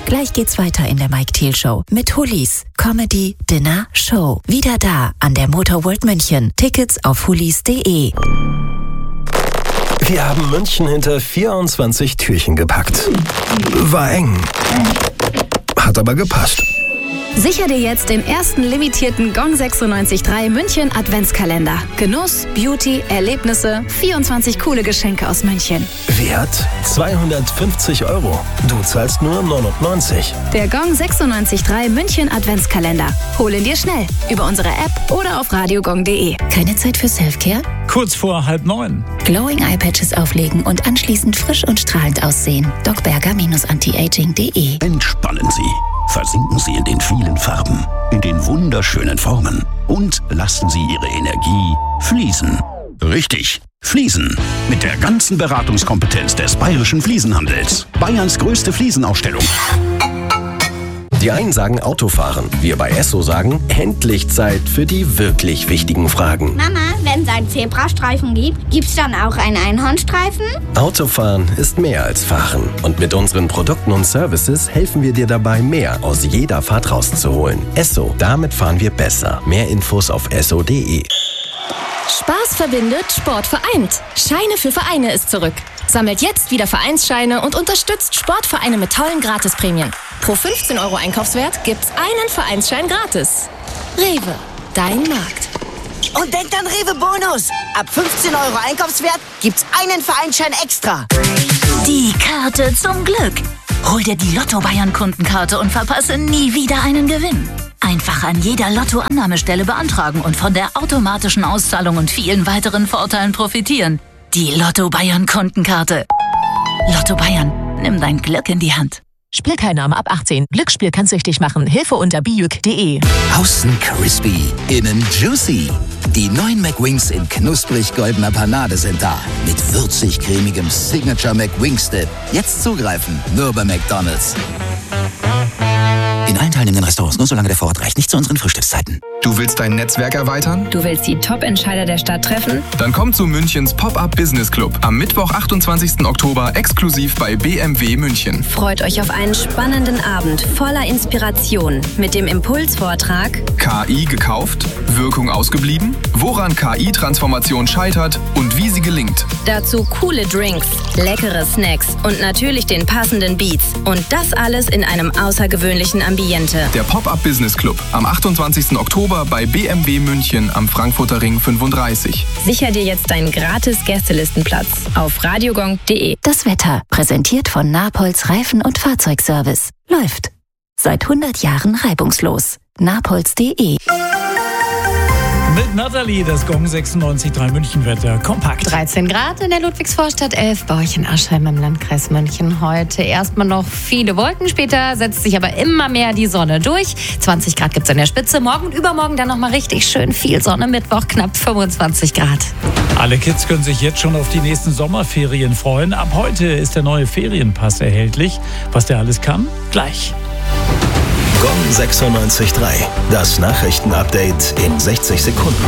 Gleich geht's weiter in der Mike Thiel Show mit Hullis, Comedy, Dinner, Show. Wieder da an der Motor World München. Tickets auf hullis.de. Wir haben München hinter 24 Türchen gepackt. War eng. Hat aber gepasst. Sicher dir jetzt den ersten limitierten Gong 96.3 München Adventskalender. Genuss, Beauty, Erlebnisse, 24 coole Geschenke aus München. Wert 250 €. Du zahlst nur 99. Der Gong 96.3 München Adventskalender. Hol ihn dir schnell über unsere App oder auf radiogong.de. Keine Zeit für Selfcare? Kurz vor 8:30. Glowing Eye Patches auflegen und anschließend frisch und strahlend aussehen. docberger-antiaging.de. Entspannen Sie. Versinken Sie in den vielen Farben, in den wunderschönen Formen und lassen Sie Ihre Energie fließen. Richtig, fließen. Mit der ganzen Beratungskompetenz des Bayerischen Fliesenhandels. Bayerns größte Fliesenausstellung. Die einen sagen Autofahren. Wir bei Esso sagen, endlich Zeit für die wirklich wichtigen Fragen. Mama, wenn es einen Zebrastreifen gibt, gibt's dann auch einen Einhornstreifen? Autofahren ist mehr als Fahren. Und mit unseren Produkten und Services helfen wir dir dabei, mehr aus jeder Fahrt rauszuholen. Esso, damit fahren wir besser. Mehr Infos auf esso.de. Spaß verbindet, Sport vereint. Scheine für Vereine ist zurück. Sammelt jetzt wieder Vereinsscheine und unterstützt Sportvereine mit tollen Gratisprämien. Pro 15 € Einkaufswert gibt's einen Vereinsschein gratis. Rewe, dein Markt. Und denkt an Rewe Bonus. Ab 15 € Einkaufswert gibt's einen Vereinsschein extra. Die Karte zum Glück. Hol dir die Lotto Bayern Kundenkarte und verpasse nie wieder einen Gewinn. Einfach an jeder Lottoannahmestelle beantragen und von der automatischen Auszahlung und vielen weiteren Vorteilen profitieren. Die Lotto Bayern Kundenkarte. Lotto Bayern, nimm dein Glück in die Hand. Spielteilnahme ab 18. Glücksspiel kann süchtig machen. Hilfe unter biuk.de. Außen crispy, innen juicy. Die neuen McWings in knusprig goldener Panade sind da. Mit würzig-cremigem Signature McWings-Dip. Jetzt zugreifen, nur bei McDonald's. In allen teilnehmenden Restaurants, nur solange der Vorrat reicht, nicht zu unseren Frühstückszeiten. Du willst dein Netzwerk erweitern? Du willst die Top-Entscheider der Stadt treffen? Dann komm zu Münchens Pop-Up Business Club am Mittwoch, 28. Oktober, exklusiv bei BMW München. Freut euch auf einen spannenden Abend voller Inspiration mit dem Impulsvortrag KI gekauft? Wirkung ausgeblieben? Woran KI-Transformation scheitert und wie sie gelingt? Dazu coole Drinks, leckere Snacks und natürlich den passenden Beats. Und das alles in einem außergewöhnlichen Ambiente. Der Pop-Up Business Club am 28. Oktober bei BMW München am Frankfurter Ring 35. Sicher dir jetzt deinen gratis Gästelistenplatz auf radiogong.de. Das Wetter, präsentiert von Napolz Reifen- und Fahrzeugservice. Läuft. Seit 100 Jahren reibungslos. napolz.de. Mit Nathalie, das Gong 96.3 München-Wetter. Kompakt. 13 Grad in der Ludwigsvorstadt, 11 bei euch in Aschheim im Landkreis München. Heute erstmal noch viele Wolken, später setzt sich aber immer mehr die Sonne durch. 20 Grad gibt es an der Spitze. Morgen und übermorgen dann nochmal richtig schön viel Sonne. Mittwoch knapp 25 Grad. Alle Kids können sich jetzt schon auf die nächsten Sommerferien freuen. Ab heute ist der neue Ferienpass erhältlich. Was der alles kann? Gleich. Gong 96.3. Das Nachrichtenupdate in 60 Sekunden.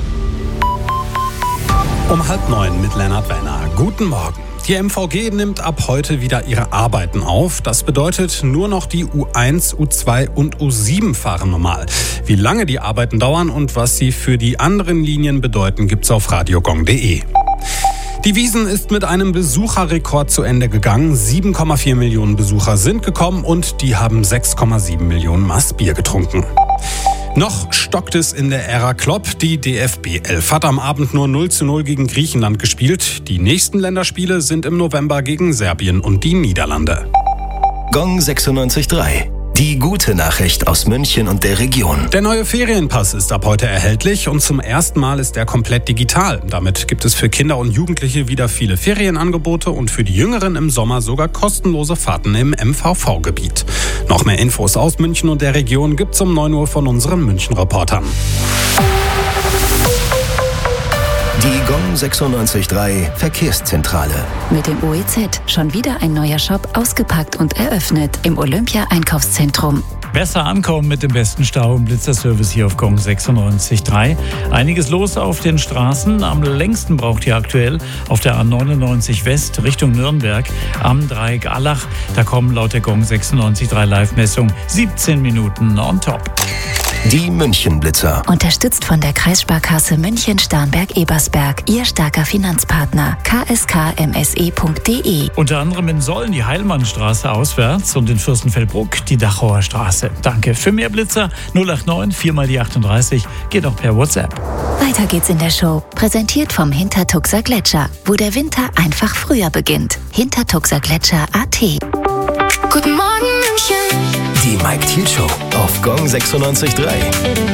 Um 8:30 mit Lennart Wenner. Guten Morgen. Die MVG nimmt ab heute wieder ihre Arbeiten auf. Das bedeutet, nur noch die U1, U2 und U7 fahren normal. Wie lange die Arbeiten dauern und was sie für die anderen Linien bedeuten, gibt's auf radiogong.de. Die Wiesn ist mit einem Besucherrekord zu Ende gegangen. 7,4 Millionen Besucher sind gekommen und die haben 6,7 Millionen Maß Bier getrunken. Noch stockt es in der Ära Klopp. Die DFB 11 hat am Abend nur 0:0 gegen Griechenland gespielt. Die nächsten Länderspiele sind im November gegen Serbien und die Niederlande. Gong 96.3. Die gute Nachricht aus München und der Region. Der neue Ferienpass ist ab heute erhältlich und zum ersten Mal ist er komplett digital. Damit gibt es für Kinder und Jugendliche wieder viele Ferienangebote und für die Jüngeren im Sommer sogar kostenlose Fahrten im MVV-Gebiet. Noch mehr Infos aus München und der Region gibt's um 9 Uhr von unseren München-Reportern. Die Gong 96.3 Verkehrszentrale. Mit dem OEZ schon wieder ein neuer Shop ausgepackt und eröffnet im Olympia-Einkaufszentrum. Besser ankommen mit dem besten Stau- und Blitzerservice hier auf Gong 96.3. Einiges los auf den Straßen. Am längsten braucht ihr aktuell auf der A99 West Richtung Nürnberg am Dreieck Allach. Da kommen laut der Gong 96.3 Live-Messung 17 Minuten on top. Die München-Blitzer. Unterstützt von der Kreissparkasse München-Starnberg-Ebersberg. Ihr starker Finanzpartner. kskmse.de. Unter anderem in Solln die Heilmannstraße auswärts und in Fürstenfeldbruck die Dachauer Straße. Danke. Für mehr Blitzer 089 4 mal die 38. Geht auch per WhatsApp. Weiter geht's in der Show. Präsentiert vom Hintertuxer Gletscher, wo der Winter einfach früher beginnt. Hintertuxergletscher.at. Guten Morgen, München. Die Mike Thiel Show auf Gong 96.3.